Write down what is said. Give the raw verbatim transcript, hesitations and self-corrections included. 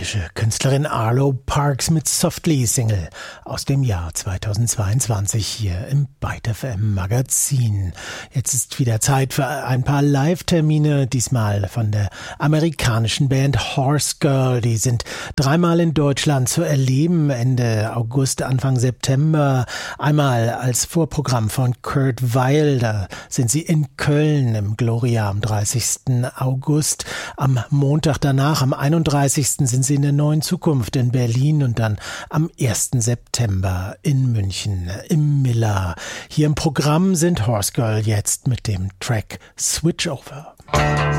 britische Künstlerin Arlo Parks mit Softly Single aus dem Jahr zweitausendzweiundzwanzig hier im Byte F M Magazin. Jetzt ist wieder Zeit für ein paar Live-Termine, diesmal von der amerikanischen Band Horse Girl. Die sind dreimal in Deutschland zu erleben, Ende August, Anfang September. Einmal als Vorprogramm von Kurt Weil, da sind sie in Köln im Gloria am dreißigsten August. Am Montag danach, am einunddreißigsten sind sie in der Neuen Zukunft in Berlin und dann am ersten September in München im Miller. Hier im Programm sind Horse Girl jetzt mit dem Track Switch Over.